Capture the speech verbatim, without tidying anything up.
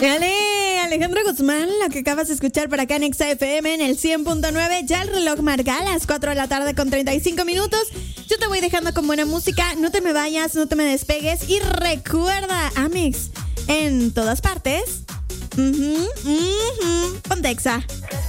Dale, Alejandro Guzmán, lo que acabas de escuchar por acá en Exa F M en el cien punto nueve. Ya el reloj marca a las cuatro de la tarde con treinta y cinco minutos. Yo te voy dejando con buena música. No te me vayas, no te me despegues. Y recuerda, Amex, en todas partes. Uh-huh, uh-huh. Ponte Exa.